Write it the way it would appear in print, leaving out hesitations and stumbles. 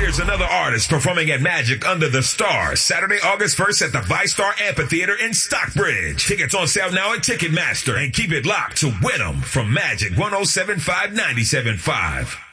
Here's another artist performing at Magic Under the Stars, Saturday, August 1st at the ViStar Amphitheater in Stockbridge. Tickets on sale now at Ticketmaster, and keep it locked to Win 'em from Magic 107.5 97.5.